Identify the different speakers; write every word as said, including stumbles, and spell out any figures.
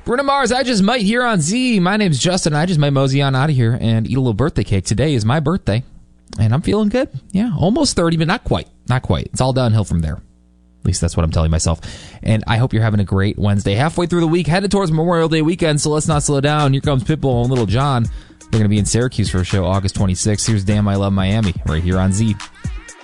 Speaker 1: Bruno Mars, I just might here on Z. My name's Justin. I just might mosey on out of here and eat a little birthday cake. Today is my birthday, and I'm feeling good. Yeah, almost thirty, but not quite. Not quite. It's all downhill from there. At least that's what I'm telling myself. And I hope you're having a great Wednesday. Halfway through the week, headed towards Memorial Day weekend, so let's not slow down. Here comes Pitbull and Little John. We're going to be in Syracuse for a show August twenty-sixth. Here's Damn I Love Miami right here on Z.